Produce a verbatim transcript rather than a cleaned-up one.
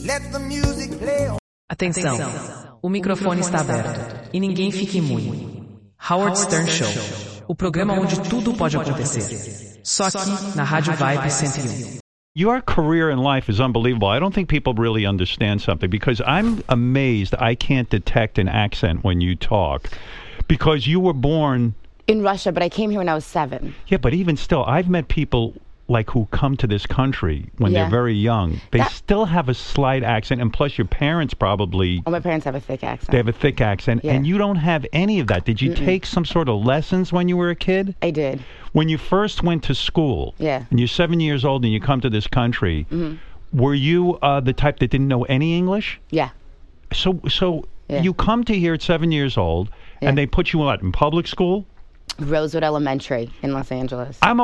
Atenção, o microfone está aberto e ninguém fique imune. Howard Stern Show, o programa onde tudo pode acontecer. Só aqui na Rádio Vibe cento e um. Your career in life is unbelievable. I don't think people really understand something because I'm amazed I can't detect an accent when you talk because you were born in Russia, but I came here when I was seven. Yeah, but even still, I've met people like who come to this country when Yeah. they're very young. They That- still have a slight accent, and plus your parents probably, Oh, my parents have a thick accent. they have a thick accent, Yeah. and you don't have any of that. Did you Mm-mm. take some sort of lessons when you were a kid? I did. When you first went to school, Yeah. and you're seven years old and you come to this country, Mhm. were you uh, the type that didn't know any English? Yeah. So, so Yeah. you come to here at seven years old, Yeah. and they put you what, in public school? Rosewood Elementary in Los Angeles. I'm